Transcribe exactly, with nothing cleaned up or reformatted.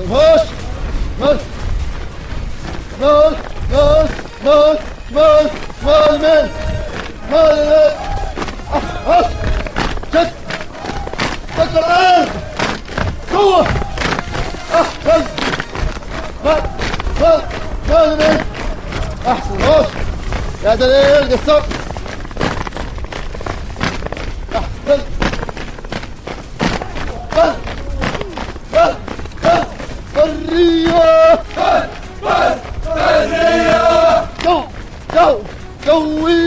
خش خش خش خش خش خش خش من خش خش شد شد الآن قوة أحسن خش خش خش من أحسن خش يا دليل قصر